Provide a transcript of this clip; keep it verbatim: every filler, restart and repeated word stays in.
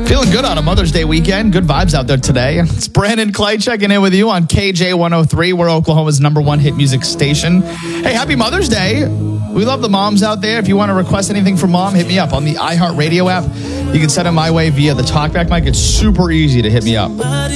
Feeling good on a Mother's Day weekend. Good vibes out there today. It's Brandon Clay checking in with you on K J one oh three. We're Oklahoma's number one hit music station. Hey, happy Mother's Day. We love the moms out there. If you want to request anything from mom, hit me up on the iHeartRadio app. You can send it my way via the TalkBack mic. It's super easy to hit me up.